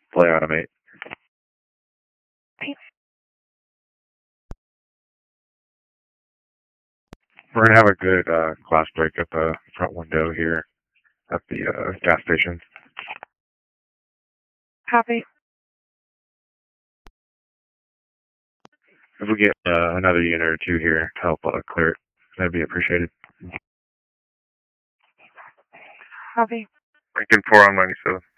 Play automate. We're going to have a good class break at the front window here at the gas station. Copy. If we get another unit or two here to help clear it, that'd be appreciated. Copy. Lincoln 4 on 97.